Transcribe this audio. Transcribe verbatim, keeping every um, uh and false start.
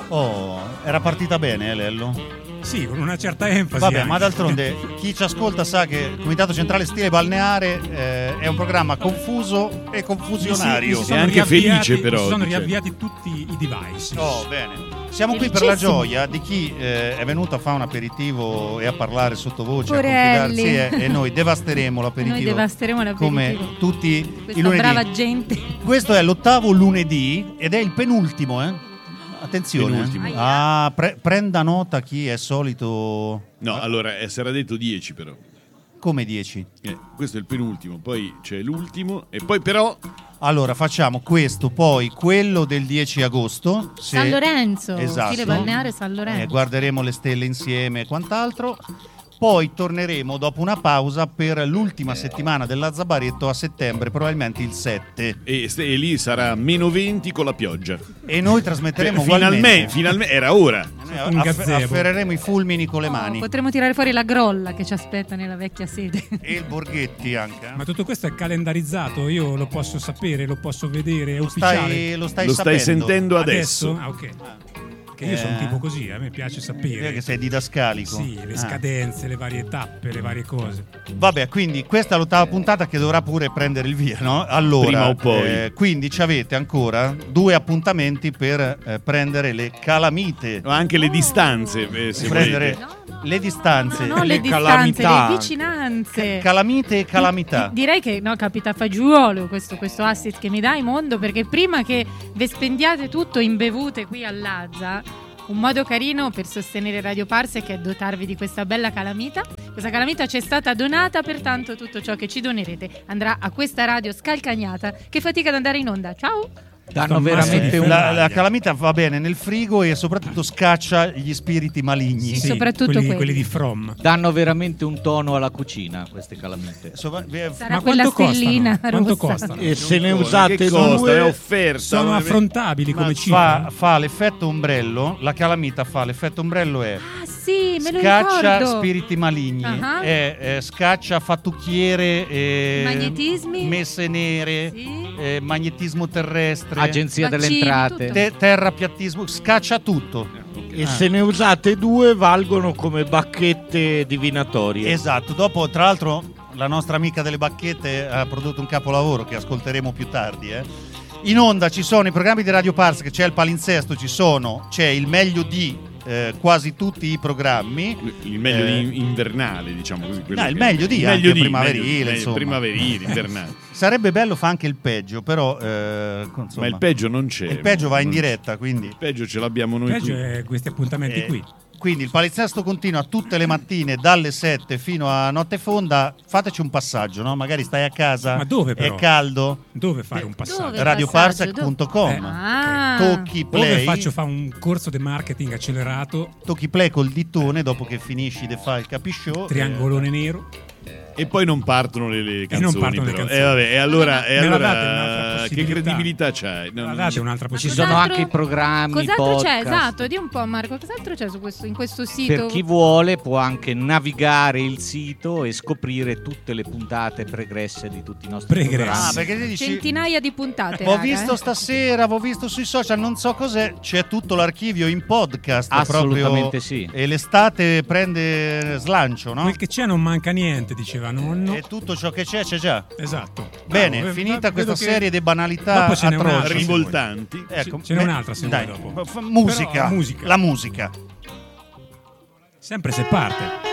Oh, era partita bene, eh, Lello? Sì, con una certa enfasi. Vabbè, anche. ma d'altronde chi ci ascolta sa che il Comitato Centrale Stile Balneare eh, è un programma confuso e confusionario. Mi si, mi si E anche felice, però. Si sono dice. riavviati tutti i device. Oh, bene. Siamo qui per la gioia di chi eh, è venuto a fare un aperitivo e a parlare sottovoce, Porelli. a confidarsi e, e noi devasteremo l'aperitivo. Noi devasteremo l'aperitivo. Come tutti Questa i lunedì. brava gente. Questo è l'ottavo lunedì ed è il penultimo, eh? Attenzione. Penultimo. eh. Ah, pre- prenda nota chi è solito. No, allora, eh, sarà detto dieci però. Come dieci? Eh, questo è il penultimo, poi c'è l'ultimo e poi però... Allora facciamo questo, poi quello del dieci agosto. se- San Lorenzo, Esatto. stile balneare San Lorenzo. Eh, guarderemo le stelle insieme e quant'altro. Poi torneremo dopo una pausa per l'ultima settimana del Lazzabaretto a settembre, probabilmente il sette. E, e lì sarà meno venti con la pioggia. E noi trasmetteremo Eh, finalmente, ugualmente. finalmente, era ora. Noi Un aff- gazebo. afferreremo i fulmini con le Oh, mani. potremmo tirare fuori la grolla che ci aspetta nella vecchia sede. E il Borghetti anche. eh. Ma tutto questo è calendarizzato, io lo posso sapere, lo posso vedere, è Lo ufficiale. stai, lo stai Lo stai sapendo. sentendo adesso. Ah, ok. Che io sono un Eh. tipo così, a me piace sapere. Direi che sei didascalico. Sì, le Ah. scadenze, le varie tappe, le varie cose. Vabbè, quindi questa è l'ottava puntata che dovrà pure prendere il via, no? Allora, Prima o poi. eh, quindi ci avete ancora due appuntamenti per eh, prendere le calamite. Ma anche le distanze, eh, se prendere volete. le distanze. No, le, Le distanze, calamità. le vicinanze. Calamite e calamità. Di- direi che no, capita a fagiolo questo, questo assist che mi dai, mondo, perché prima che ve spendiate tutto in bevute qui a Lazza, un modo carino per sostenere Radio Parsec è dotarvi di questa bella calamita. Questa calamita ci è stata donata, pertanto tutto ciò che ci donerete andrà a questa radio scalcagnata che fatica ad andare in onda. Ciao! Danno Sto veramente ammazzando. un... La, la calamita va bene nel frigo e soprattutto scaccia gli spiriti maligni. Sì, soprattutto quelli, quelli. quelli di From. Danno veramente un tono alla cucina queste calamite. Sopra- eh, Sarà Ma quella quanto stellina costano? Quanto rossa. costano? E se ne Non usate che costa, due... è offerta. Sono affrontabili come cifra. fa, fa l'effetto ombrello. La calamita fa l'effetto ombrello è Ah sì, me lo scaccia ricordo. spiriti maligni, Ah. è, eh, scaccia fattucchiere, eh, Magnetismi. messe nere, Sì. eh, magnetismo terrestre, Agenzia delle Vaccini, Entrate. tutto. te- terrapiattismo, scaccia tutto. E se ne usate due valgono come bacchette divinatorie. Esatto, dopo tra l'altro la nostra amica delle bacchette ha prodotto un capolavoro che ascolteremo più tardi. eh. In onda ci sono i programmi di Radio Parsec, c'è il palinsesto, ci sono, c'è il meglio di eh, quasi tutti i programmi. Il meglio Eh, di invernale, diciamo così. quello No, il che- meglio di, il anche meglio di, primaverile, meglio- meglio- insomma. primaverile, invernale. Sarebbe bello fa anche il peggio, però eh, insomma, Ma il peggio non c'è. il peggio va in Non- diretta, quindi Il peggio ce l'abbiamo noi Peggio qui. è questi appuntamenti Eh, qui. Quindi il palinsesto continua tutte le mattine dalle sette fino a notte fonda. Fateci un passaggio, no? Magari stai a casa, Ma dove però? è caldo, Dove fare un passaggio? Dove? radioparsec punto com. Eh, Ah. Tocchi Dove play, faccio fa un corso di marketing accelerato, tocchi play col dittone dopo che finisci di fare il capishow. triangolone nero. E poi non partono le, le canzoni. non partono le però. canzoni. E vabbè, e allora, e Me la allora date un'altra che possibilità? credibilità c'hai? No, Ma no, date un'altra Ci possibilità. sono Cos'altro- anche i programmi, Cos'altro podcast. c'è? Esatto, di un po' Marco, cos'altro c'è su questo, in questo sito? Per chi vuole può anche navigare il sito e scoprire tutte le puntate pregresse di tutti i nostri Pregresse. programmi. Ah, perché ti dici Centinaia di puntate. ho raga, visto eh. stasera, avevo visto sui social, non so cos'è, c'è tutto l'archivio in podcast. Assolutamente proprio, sì. E l'estate prende slancio, no? Quel che c'è non manca niente, diceva nonno. E tutto ciò che c'è, c'è già. Esatto. Bene, Bravo, finita vedo questa che serie di banalità dopo ce n'è atroci. un'altra, se vuoi. rivoltanti. Ecco, Ce n'è beh, un'altra, se dai, vuoi, dopo. f- musica, Però la musica. la musica. Sempre se parte.